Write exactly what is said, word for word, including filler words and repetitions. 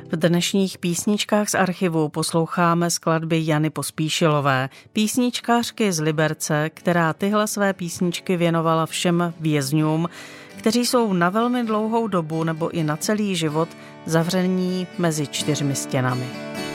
V dnešních písničkách z archivu posloucháme skladby Jany Pospíšilové, písničkářky z Liberce, která tyhle své písničky věnovala všem vězňům, kteří jsou na velmi dlouhou dobu nebo i na celý život zavření mezi čtyřmi stěnami.